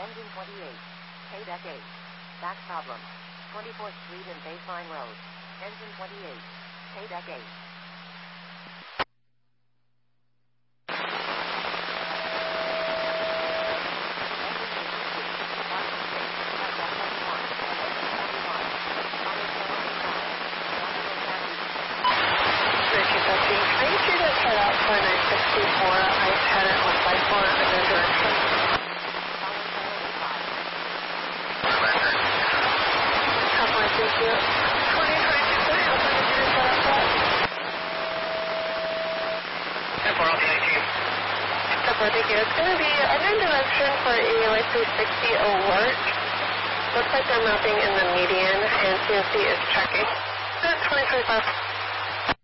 Engine 28. K-Deck 8. Back problem. 24th Street and Baseline Road. Engine 28. K-Deck 8. Thank you. It's going to be under direction for a Light 360 alert. Looks like they're mapping in the median, and CNC is checking. 2025.